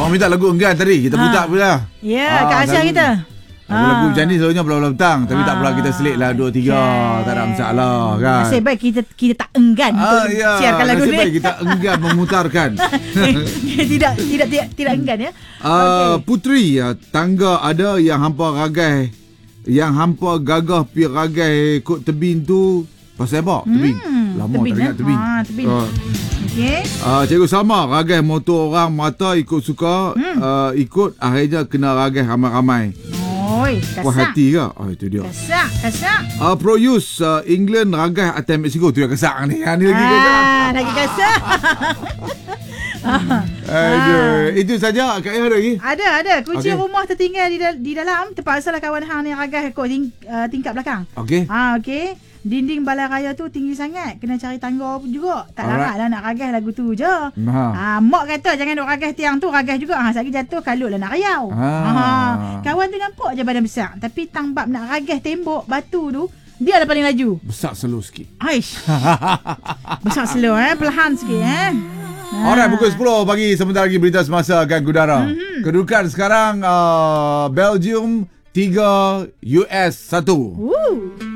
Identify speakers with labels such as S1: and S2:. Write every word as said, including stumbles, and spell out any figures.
S1: Orang minta lagu enggan tadi. Kita putar pula.
S2: Ya, yeah, Kak Aisyah kita.
S1: Lagu-lagu macam ni selalunya belah-belah petang. Tapi tak apalah, kita selit lah dua tiga. Tak ada masalah kan.
S2: Nasib baik kita kita tak enggan untuk
S1: ah, ya.
S2: siarkan lagu ni.
S1: Nasib baik kita enggan memutarkan.
S2: tidak, tidak tidak tidak enggan ya.
S1: Uh, okay. Puteri, tangga ada yang hampa ragai, yang hampa gagah pi ragai kod tebing tu pasal apa? Tebing. Hmm, Lama tebing, tak ingat tebing. Ha, tebing. Uh, Okey. Uh, cikgu sama ragai motor orang mata ikut suka, hmm. uh, ikut akhirnya kena ragai ramai-ramai.
S2: Oi, kasak.
S1: Puas hati ke? Oh, itu dia.
S2: Kasak, kasak.
S1: Uh, Pro use uh, England ragai atas Mexico. Tu yang kasak ni. Ha, ni lagi kasak.
S2: Ah, lagi kasak.
S1: Aduh, itu saja. Kak Ayah ada lagi?
S2: Ada, ada. Kunci okay. rumah tertinggal di, di dalam. Terpaksalah kawan hang ni ragai ikut ting, uh, tingkap belakang.
S1: Okey.
S2: Ah, okey. Dinding balai raya tu tinggi sangat. Kena cari tangga juga. Tak larat lah nak ragai lagu tu je. Ha. Ah, mak kata jangan duk ragai tiang tu. Ragai juga. Ha, sekali jatuh kalut lah nak rayau. Ha. Ha. Kawan tu nampak je badan besar. Tapi tang bab nak ragai tembok batu tu, dia lah paling laju.
S1: Besar slow sikit.
S2: Aish. Besar slow eh. Perlahan sikit eh.
S1: Alright, pukul sepuluh pagi. Sebentar lagi berita semasa akan Udara. Mm-hmm. Kedudukan sekarang uh, Belgium tiga, U S satu.
S2: Woo.